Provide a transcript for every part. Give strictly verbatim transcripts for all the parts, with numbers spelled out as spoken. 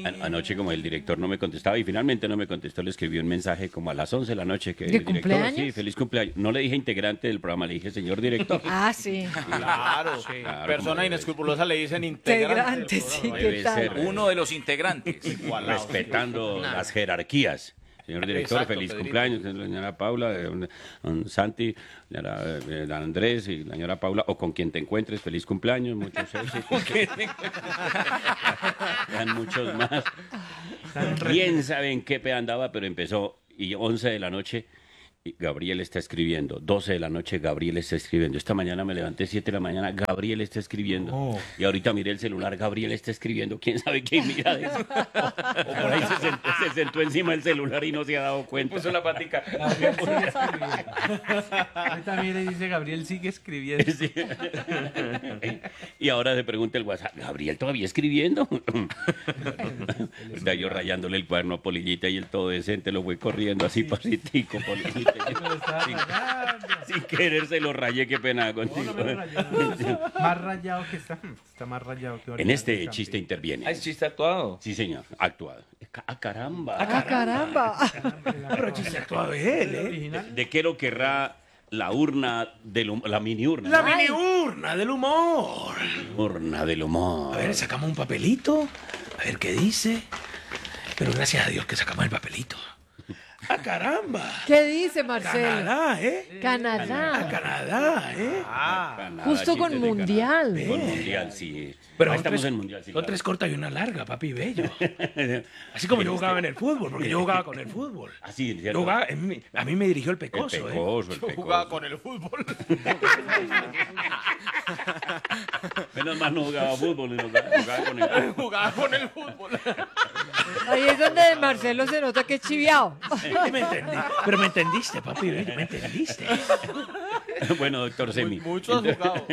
An- anoche como el director no me contestaba y finalmente no me contestó, le escribí un mensaje como a las once de la noche que ¿De el director, cumpleaños? sí, feliz cumpleaños. No le dije integrante del programa, le dije señor director. Ah, sí. Claro, Claro, como persona debe inescrupulosa le dicen integrante. Integrante, sí, Debe ¿qué tal? ser, eh, Uno de los integrantes. respetando las jerarquías. Señor director, Exacto, feliz Pedrito. cumpleaños, la señora Paula, eh, don- don Santi, señora eh, don Andrés y la señora Paula, o con quien te encuentres, feliz cumpleaños, muchos éxitos. Sean muchos más. Bien saben qué pe andaba, pero empezó y once de la noche y Gabriel está escribiendo, doce de la noche Gabriel está escribiendo. Esta mañana me levanté siete de la mañana, Gabriel está escribiendo. Y ahorita miré el celular, Gabriel está escribiendo. ¿Quién sabe qué mira de eso? O por ahí se sentó, se sentó encima del celular y no se ha dado cuenta. Puso la patica. Gabriel sigue escribiendo. Ahí también le dice Gabriel sigue escribiendo. Sí. Y ahora se pregunta el WhatsApp, ¿Gabriel todavía escribiendo? Está yo rayándole el cuaderno a Polillita y el todo decente lo fue corriendo así pasitico, Polillita. Lo está Sin, rayando. sin querer se lo rayé, qué pena No, contigo. no me lo rayó, no. Más rayado que está. Está más rayado que En ahorita este el chiste campeón. interviene. Ah, es chiste actuado. Sí, señor, actuado. ¡Ah, caramba! Ah, caramba. Pero chiste actuado de él, ¿eh? Original. ¿De qué lo querrá la urna del hum- la mini urna? La ¿no? mini urna del humor. Urna del humor. A ver, sacamos un papelito. A ver qué dice. Pero gracias a Dios que sacamos el papelito. ¡Ah, caramba! ¿Qué dice Marcelo? Canadá, ¿eh? ¡Ah, Canadá. Canadá, eh! Canadá, Justo chistes con de Mundial. Canadá. Con Mundial, sí. Pero Ahí son estamos tres, en Mundial, sí. son claro. tres cortas y una larga, papi bello. Así como yo jugaba en el fútbol, porque yo jugaba con el fútbol. Así, Yo ¿cierto? jugaba, en mi- a mí me dirigió el El pecoso, ¿eh? pecoso, el Yo pecoso. jugaba con el fútbol. Menos mal no jugaba fútbol, sino que jugaba con el... Jugaba con el fútbol. Ahí es donde Marcelo se nota que es chiviao. Sí, me entendí. Pero me entendiste, papi bello, me entendiste. Bueno, doctor Semi. Mucho has jugado.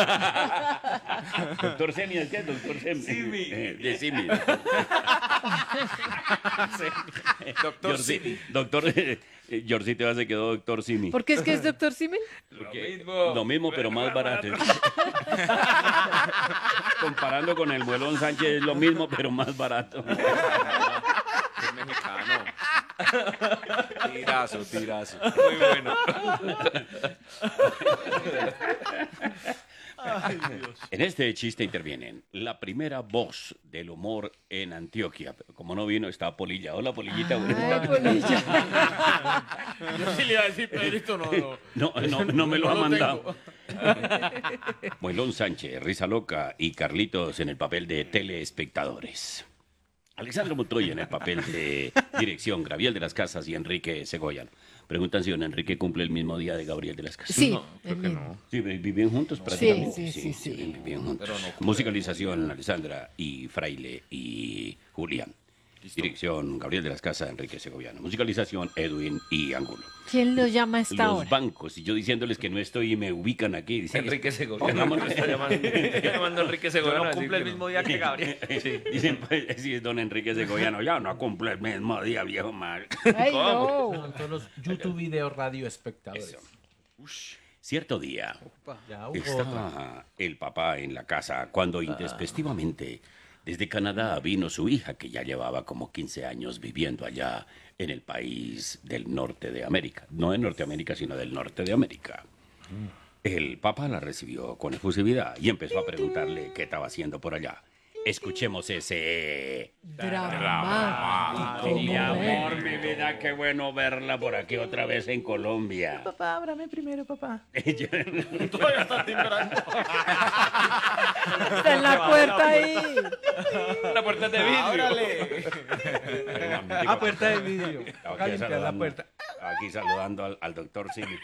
Doctor Semi, ¿es qué? Doctor Semi. Simi. Eh, De Simi. Doctor Yorci- Simi. Doctor, eh, Yorcito ya se quedó doctor Simi. ¿Por qué es que es doctor Simen? Porque- mismo. Lo mismo, pero más barato. Comparando con el Muelón Sánchez es lo mismo, pero más barato. Es mexicano. Tirazo, tirazo. Muy bueno. En este chiste intervienen la primera voz del humor en Antioquia. Pero como no vino, está Polilla. Hola, Polillita. Ay, Polilla. Yo sí le iba a decir, Pedrito, no, no. No, no, no me lo No ha lo mandado. Muelón Sánchez, Risa Loca y Carlitos en el papel de teleespectadores. Alexandro Montoya en el papel de dirección, Gabriel de las Casas y Enrique Segoyan. Preguntan si don Enrique cumple el mismo día de Gabriel de las Casas. Sí, creo el que mismo. no. Sí, viven juntos prácticamente. sí, sí, sí. viven- viven juntos. Pero no cumple. Musicalización, Alessandra y Fraile y Julián. Dirección, Gabriel de las Casas, Enrique Segoviano. Musicalización, Edwin y Angulo. ¿Quién lo llama a esta Los hora? bancos, y yo diciéndoles que no estoy y me ubican aquí. Dicen, Enrique Segoviano. Pongamos- Me está llamando, está llamando Enrique Segoviano. No a cumple decir el que mismo día que Gabriel. Sí, dicen, pues, sí, es don Enrique Segoviano. Ya no cumple el mismo día, viejo mal. Ay, no. Son todos los YouTube video radio espectadores. Eso. Cierto día, Ya, hubo otra. estaba el papá en la casa cuando intempestivamente desde Canadá vino su hija, que ya llevaba como quince años viviendo allá en el país del norte de América. No en Norteamérica, sino del norte de América. El papá la recibió con efusividad y empezó a preguntarle qué estaba haciendo por allá. Escuchemos ese... Dramático Mi amor, momento. mi vida, qué bueno verla por aquí otra vez en Colombia. Papá, ábrame primero, papá. Todavía está timbrando. Está en la puerta ahí. la puerta de vidrio. Ábrale. Ah, puerta de vidrio. Estaba Toca aquí limpiar la saludando- puerta. Aquí saludando al, al doctor Simi.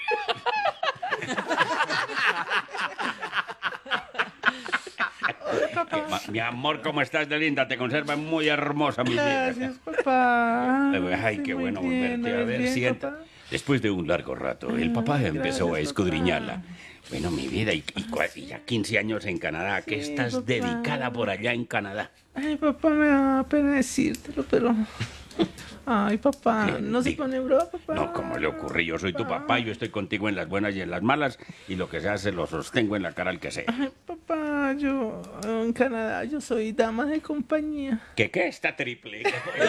Ma- Mi amor, ¿cómo estás de linda? Te conservas muy hermosa, mi vida. Gracias, papá. Ay, Sí, qué muy bueno bien, volverte a ¿ves ver. bien, Sienta. papá? Después de un largo rato, el papá empezó a gracias, escudriñarla. papá. Bueno, mi vida, y, y cua- y ya quince años en Canadá, ¿a qué Sí, estás papá. dedicada por allá en Canadá? Ay, papá, me da pena decírtelo, pero Ay, papá, ¿Qué? no se Diga. pone bravo, papá. No, como le ocurrí, yo soy tu papá, yo estoy contigo en las buenas y en las malas, y lo que sea se lo sostengo en la cara al que sea. Ay, papá, yo en Canadá yo soy dama de compañía. ¿Qué qué? Está triple.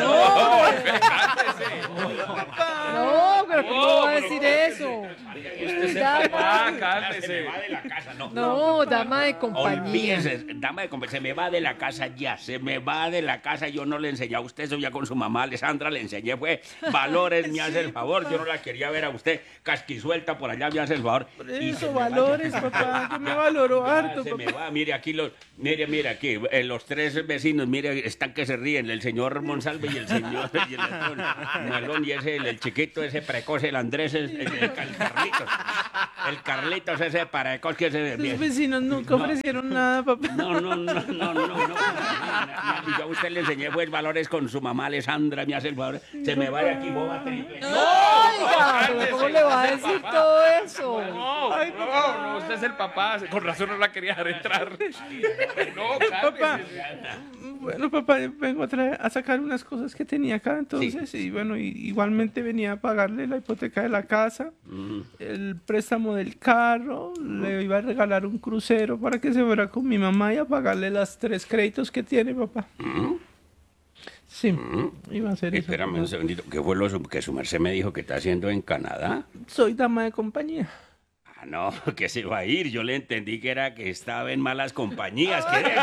No, pero ¿cómo va a decir eso? Dama, cálmese. Se me va de la casa, no. no, dama de compañía. Olvídese, dama de compañía, se me va de la casa ya, se me va de la casa, yo no le enseñé a usted eso ya con su mamá Alessandra, le enseñé fue valores, me hace el favor, yo no la quería ver a usted casquisuelta por allá, me hace el favor. Por Y se eso, me va valores, ya. papá, yo me valoro harto, Se me papá. va, mire aquí los, mire, mire aquí, eh, los tres vecinos, mire, están que se ríen, el señor Monsalve y el señor y el señor Melón y ese, el, el chiquito, ese precoz, el Andrés, el, el, el Carlitos, el Carlitos, ese precoz que se Los vecinos nunca ofrecieron nada, papá. no, no, no, no, no, no. Y yo a usted le enseñé pues valores con su mamá Alessandra, me hace el favor. Se me va de aquí, boba triple. Oiga, pero ¿cómo le va a decir todo eso? No, no, no, usted es el papá. Con razón no la quería dejar entrar. No, Papá, cálmese. bueno, papá, vengo a, traer, a sacar unas cosas que tenía acá, entonces, y bueno, y, igualmente venía a pagarle la hipoteca de la casa, el préstamo del carro, le iba a regalar un crucero para que se fuera con mi mamá y a pagarle las tres créditos que tiene, papá. Sí, iba a hacer eso. Espérame un segundito. ¿Qué fue lo su- que su merced me dijo que está haciendo en Canadá? Soy dama de compañía. Ah, no, que se va a ir. Yo le entendí que era que estaba en malas compañías. que-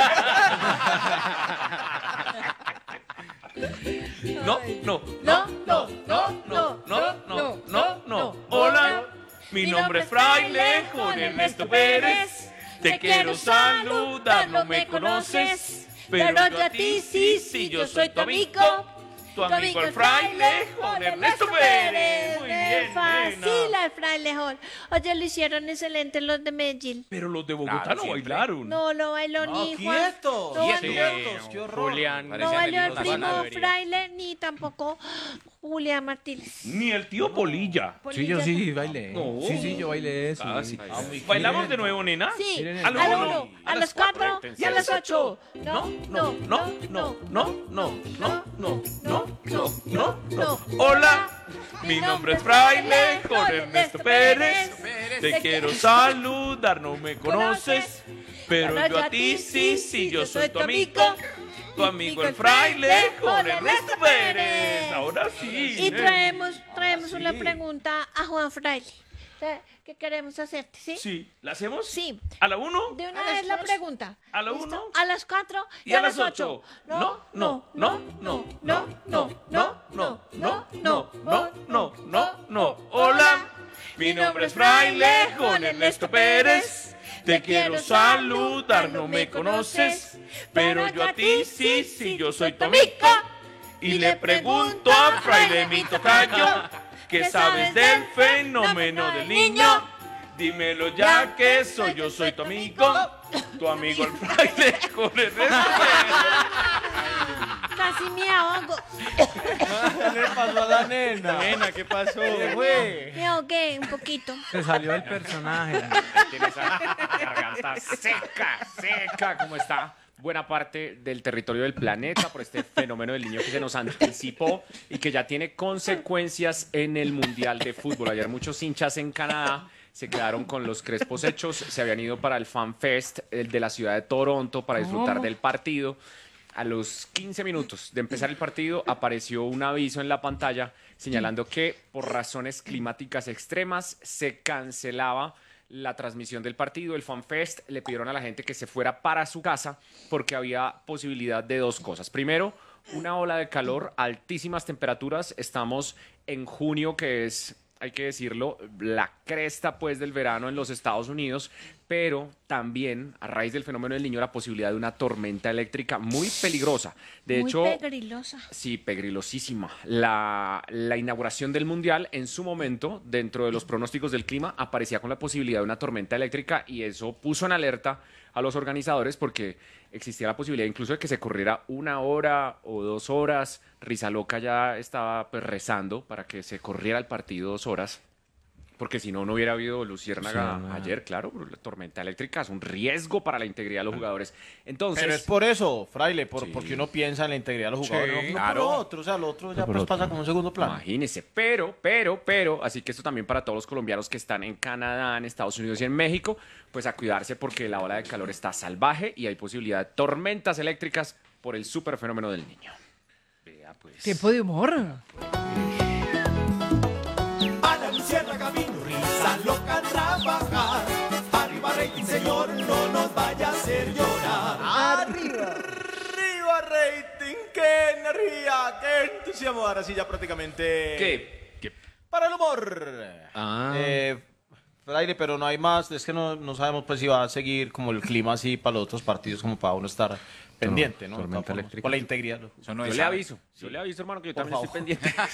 No, no, No, no, no, no, no, no, no, no, no, no. no. Hola, mi nombre es Fraile Juan Ernesto Pérez. Te quiero saludar, no me conoces, pero yo a ti sí, sí, yo soy tu amigo. Tu amigo el Fraile Juan Ernesto Pérez. Muy bien, Fácil nena. al frailejón. Oye, lo hicieron excelente los de Medellín. Pero los de Bogotá Claro, no siempre. bailaron. No lo bailó ni Juan. quietos, No quietos, bailó, qué horror. Julián, no parecían bailó el niños primo ganadería. fraile ni tampoco Julián Martínez. Ni el tío Polilla. Sí, yo sí bailé. No. Sí, sí, yo bailé eso. Casi. Sí. ¿Bailamos de nuevo, nena? Sí, Miren, al a lo uno, uno, a los cuatro y a las ocho. No, no, no, no, no, no, no, no, no, no, no, no. Hola, mi nombre es Fraile Jorge Ernesto Pérez. Te quiero saludar, no me conoces, pero yo a ti sí, sí, yo soy tu amigo. Tu amigo el Fraile Jorge Ernesto Pérez. Ahora sí. Y traemos, traemos una pregunta a Juan Fraile. ¿Qué queremos hacerte? ¿Sí? Sí, ¿la hacemos? Sí. ¿A la uno? De una vez la pregunta. ¿A la ¿Listo? uno? A las cuatro y, Y a las ocho. No, no, no, no, no, no, no, no, no, no, no, no, no, no. Hola, mi nombre es Fraile Juan Ernesto Pérez. Te quiero saludar, no me conoces, pero yo a ti sí, sí, yo soy tu amigo. Y le pregunto a Fraile mi tocayo, ¿qué sabes del fenómeno del niño? Dímelo ya que soy yo, soy tu amigo, tu amigo el Fraile Juan Ernesto Casi me ahogo. ¿Qué le pasó a la nena? Nena, ¿qué pasó? ¿Qué fue? Me ahogué un poquito. Se salió el personaje. Tiene esa garganta seca, seca, como está buena parte del territorio del planeta por este fenómeno del niño que se nos anticipó y que ya tiene consecuencias en el Mundial de Fútbol. Ayer muchos hinchas en Canadá se quedaron con los crespos hechos, se habían ido para el Fan Fest el de la ciudad de Toronto para disfrutar del partido. A los quince minutos de empezar el partido apareció un aviso en la pantalla señalando que por razones climáticas extremas se cancelaba la transmisión del partido, el FanFest. Le pidieron a la gente que se fuera para su casa porque había posibilidad de dos cosas. Primero, una ola de calor, altísimas temperaturas. Estamos en junio, que es, hay que decirlo, la cresta pues del verano en los Estados Unidos, pero también a raíz del fenómeno del niño la posibilidad de una tormenta eléctrica muy peligrosa. De Muy hecho, pegrilosa. sí, pegrilosísima. La, la inauguración del Mundial en su momento, dentro de los pronósticos del clima, aparecía con la posibilidad de una tormenta eléctrica y eso puso en alerta a los organizadores porque existía la posibilidad incluso de que se corriera una hora o dos horas. Rizaloca ya estaba pues, rezando para que se corriera el partido dos horas Porque si no, no hubiera habido Luciérnaga Sí, no. ayer, claro. La tormenta eléctrica es un riesgo para la integridad de los jugadores. Entonces, Pero es por eso, Fraile, por, Sí. porque uno piensa en la integridad de los Sí, jugadores, no, no claro. por lo otro, o sea, lo otro ya por pues otro. pasa como un segundo plano. imagínese, pero, pero, pero, así que esto también para todos los colombianos que están en Canadá, en Estados Unidos y en México, pues a cuidarse porque la ola de calor está salvaje y hay posibilidad de tormentas eléctricas por el super fenómeno del niño. Vea, pues. Tiempo de humor. A la luciérnaga vino risa loca a trabajar. Arriba rating, señor, no nos vaya a hacer llorar. ¡Arriba! ¡Arriba rating! ¡Qué energía! ¡Qué entusiasmo! Ahora sí ya prácticamente... ¿Qué? Para el humor. Ah. Eh, Fraile, pero no hay más. Es que no, no sabemos pues si va a seguir como el clima así para los otros partidos, como para uno estar pendiente, ¿no? De tormenta todas formas, eléctrica. por la integridad. Eso no Yo es le sabe. aviso, yo le aviso, hermano, que yo Por también favor. estoy pendiente.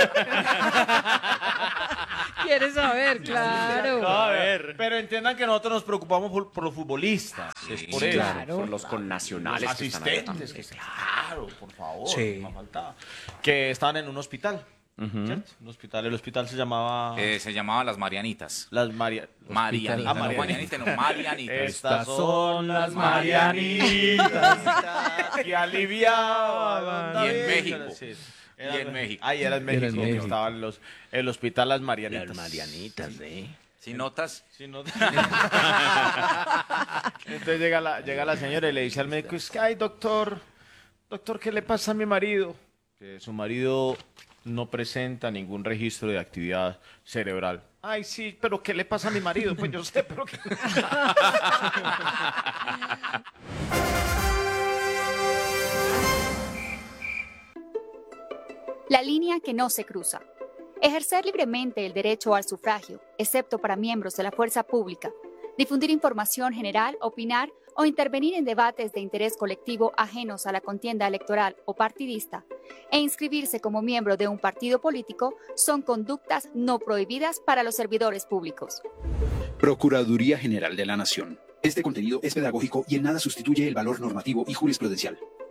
¿Quieres saber? Claro. A ver. Pero entiendan que nosotros nos preocupamos por, por los futbolistas. es por eso. claro. Por los connacionales Los que están allá asistentes, también. que claro, por favor, Sí. no faltaba. Que estaban en un hospital, ¿cierto? Un hospital, el hospital se llamaba Eh, se llamaba Las Marianitas. Las María. Marianitas. Ah, no Marianitas. Marianitas, no, Marianitas. Estas son las Marianitas que aliviaban. Y en México. Sí. Y en México. Ay, era en México, en que México. estaba en los, el hospital Las Marianitas. Las Marianitas, ¿eh? Si notas, Sí, no- Entonces llega la, llega la señora y le dice al médico, es que, ay, doctor, doctor, ¿qué le pasa a mi marido? Que su marido no presenta ningún registro de actividad cerebral. Ay, sí, pero ¿qué le pasa a mi marido? Pues yo sé, pero ¿qué? La línea que no se cruza. Ejercer libremente el derecho al sufragio, excepto para miembros de la fuerza pública. Difundir información general, opinar o intervenir en debates de interés colectivo ajenos a la contienda electoral o partidista, e inscribirse como miembro de un partido político son conductas no prohibidas para los servidores públicos. Procuraduría General de la Nación. Este contenido es pedagógico y en nada sustituye el valor normativo y jurisprudencial.